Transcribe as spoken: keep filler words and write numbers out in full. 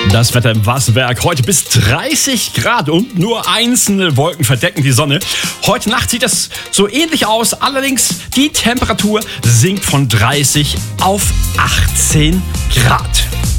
Das Wetter im Wasserberg heute bis dreißig Grad und nur einzelne Wolken verdecken die Sonne. Heute Nacht sieht es so ähnlich aus, allerdings die Temperatur sinkt von dreißig auf achtzehn Grad.